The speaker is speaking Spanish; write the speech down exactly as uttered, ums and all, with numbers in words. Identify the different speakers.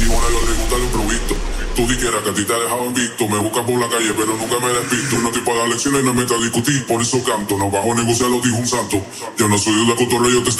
Speaker 1: tiburones les gusta el improviso. Tú dijeras que a ti te ha dejado invicto. Me buscas por la calle, pero nunca me despisto. No estoy para dar lecciones, no me meto a discutir. Por eso canto, no bajo a negociar, lo dijo un santo. Yo no soy de la cotorreo, yo te